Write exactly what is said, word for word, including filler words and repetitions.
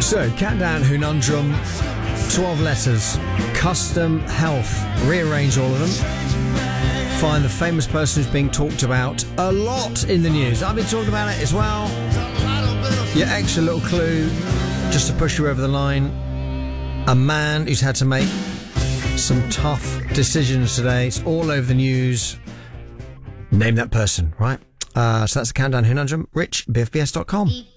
So, Countdown Conundrum, twelve letters, custom health, rearrange all of them. Find the famous person who's being talked about a lot in the news. I've been talking about it as well. Your extra little clue, just to push you over the line. A man who's had to make some tough decisions today. It's all over the news. Name that person, right? Uh, so that's the Countdown Conundrum. Rich, B F B S dot com.